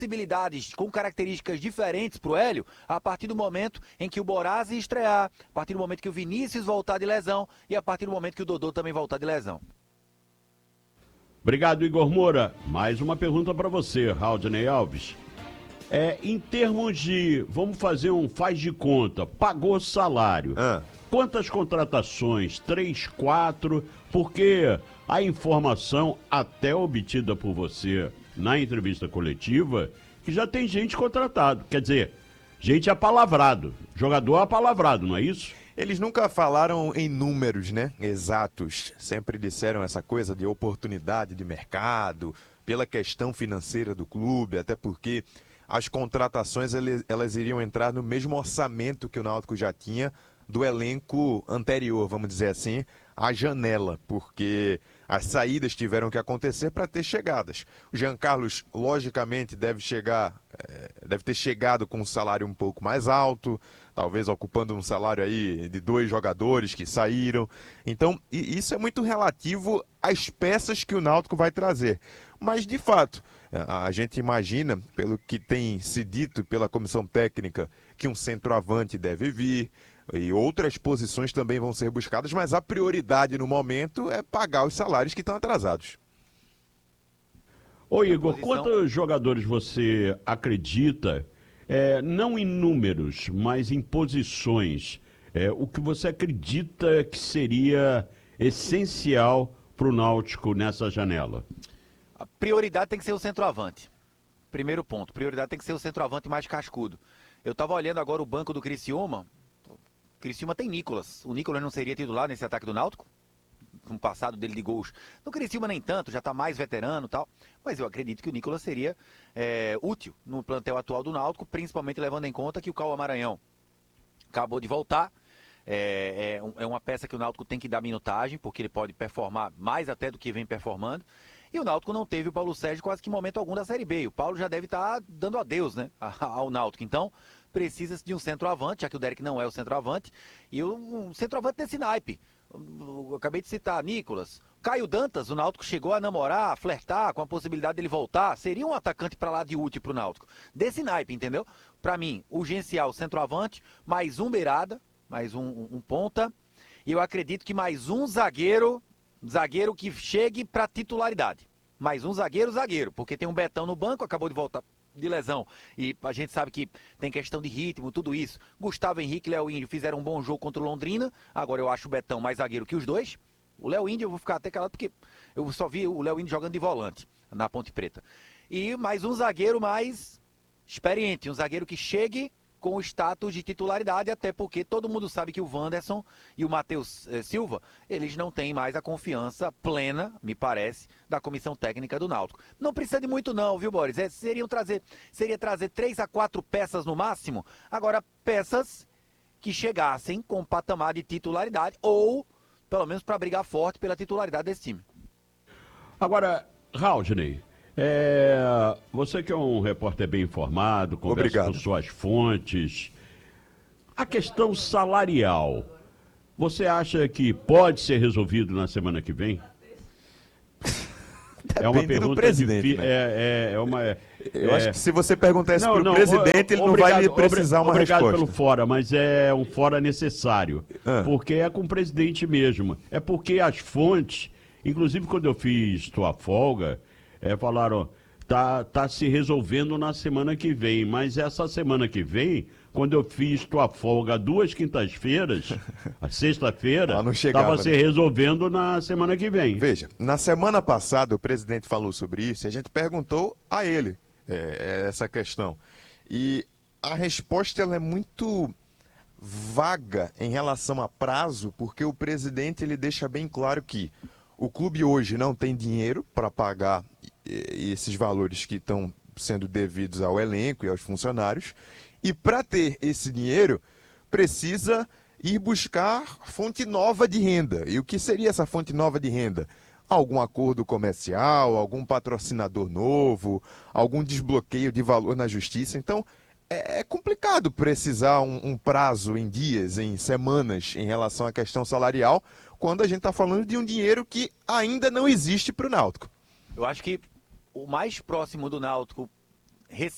possibilidades com características diferentes para o Hélio a partir do momento em que o Borazzi estrear, a partir do momento que o Vinícius voltar de lesão e a partir do momento que o Dodô também voltar de lesão. Obrigado, Igor Moura. Mais uma pergunta para você, Raudney Alves. Em termos de, vamos fazer um faz de conta, pagou salário. Quantas contratações? 3, 4? Porque a informação até obtida por você na entrevista coletiva, que já tem gente contratado. Quer dizer, gente apalavrado, jogador apalavrado, não é isso? Eles nunca falaram em números, né, exatos. Sempre disseram essa coisa de oportunidade de mercado, pela questão financeira do clube, até porque as contratações elas iriam entrar no mesmo orçamento que o Náutico já tinha do elenco anterior, vamos dizer assim, à janela, porque as saídas tiveram que acontecer para ter chegadas. O Jean Carlos, logicamente, deve ter chegado com um salário um pouco mais alto, talvez ocupando um salário aí de 2 jogadores que saíram. Então, isso é muito relativo às peças que o Náutico vai trazer. Mas, de fato, a gente imagina, pelo que tem se dito pela comissão técnica, que um centroavante deve vir, e outras posições também vão ser buscadas, mas a prioridade no momento é pagar os salários que estão atrasados. Ô Igor, quantos jogadores você acredita, não em números, mas em posições, o que você acredita que seria essencial para o Náutico nessa janela? A prioridade tem que ser o centroavante. Primeiro ponto, prioridade tem que ser o centroavante mais cascudo. Eu estava olhando agora o banco do Criciúma. Criciúma tem Nicolas. O Nicolas não seria titular nesse ataque do Náutico? Com o passado dele de gols. No Criciúma nem tanto, já está mais veterano e tal. Mas eu acredito que o Nicolas seria útil no plantel atual do Náutico, principalmente levando em conta que o Cauã Maranhão acabou de voltar. É uma peça que o Náutico tem que dar minutagem, porque ele pode performar mais até do que vem performando. E o Náutico não teve o Paulo Sérgio quase que em momento algum da Série B. O Paulo já deve estar dando adeus, né, ao Náutico. Então, precisa-se de um centroavante, já que o Derek não é o centroavante. E um centroavante desse naipe. Eu acabei de citar Nicolas. Caio Dantas, o Náutico chegou a namorar, a flertar com a possibilidade dele voltar. Seria um atacante para lá de útil para o Náutico. Desse naipe, entendeu? Para mim, urgencial centroavante, mais um beirada, mais um ponta. E eu acredito que mais um zagueiro que chegue para titularidade. Mais um zagueiro, porque tem um Betão no banco, acabou de voltar de lesão. E a gente sabe que tem questão de ritmo, tudo isso. Gustavo Henrique e Léo Índio fizeram um bom jogo contra o Londrina. Agora eu acho o Betão mais zagueiro que os dois. O Léo Índio eu vou ficar até calado porque eu só vi o Léo Índio jogando de volante na Ponte Preta. E mais um zagueiro mais experiente, um zagueiro que chegue com o status de titularidade, até porque todo mundo sabe que o Wanderson e o Matheus Silva, eles não têm mais a confiança plena, me parece, da comissão técnica do Náutico. Não precisa de muito não, viu, Boris? Seria trazer 3 a 4 peças no máximo, agora peças que chegassem com patamar de titularidade, ou pelo menos para brigar forte pela titularidade desse time. Agora, Raudney, você que é um repórter bem informado, conversa com suas fontes. A questão salarial, você acha que pode ser resolvido na semana que vem? É uma pergunta do presidente, né? Eu acho que se você perguntar isso para o presidente, ele não vai precisar uma resposta. Obrigado pelo fora, mas é um fora necessário. Porque é com o presidente mesmo. É porque as fontes, inclusive quando eu fiz tua folga, falaram, tá se resolvendo na semana que vem, mas essa semana que vem, quando eu fiz tua folga 2 quintas-feiras, a sexta-feira, estava se resolvendo na semana que vem. Veja, na semana passada o presidente falou sobre isso e a gente perguntou a ele essa questão. E a resposta ela é muito vaga em relação a prazo, porque o presidente ele deixa bem claro que o clube hoje não tem dinheiro para pagar esses valores que estão sendo devidos ao elenco e aos funcionários. E para ter esse dinheiro, precisa ir buscar fonte nova de renda. E o que seria essa fonte nova de renda? Algum acordo comercial, algum patrocinador novo, algum desbloqueio de valor na justiça. Então, é complicado precisar um prazo em dias, em semanas, em relação à questão salarial, quando a gente está falando de um dinheiro que ainda não existe para o Náutico. Eu acho que o mais próximo do Náutico